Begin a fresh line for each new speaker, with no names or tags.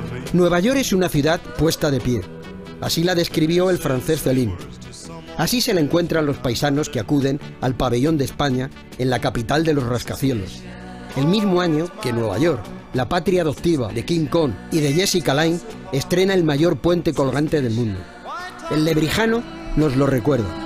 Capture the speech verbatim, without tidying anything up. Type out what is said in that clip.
Nueva York es una ciudad puesta de pie. Así la describió el francés Céline. Así se la encuentran los paisanos que acuden al pabellón de España en la capital de los rascacielos. El mismo año que Nueva York, la patria adoptiva de King Kong y de Jessica Lange, estrena el mayor puente colgante del mundo. El lebrijano nos lo recuerda.